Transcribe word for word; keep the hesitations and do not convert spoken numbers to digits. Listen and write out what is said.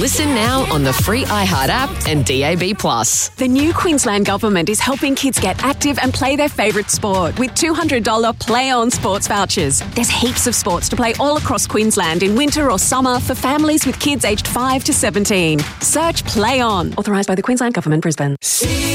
Listen now on the free iHeart app and D A B plus. The new Queensland Government is helping kids get active and play their favourite sport with two hundred dollars Play On sports vouchers. There's heaps of sports to play all across Queensland in winter or summer for families with kids aged five to seventeen. Search Play On. Authorised by the Queensland Government, Brisbane.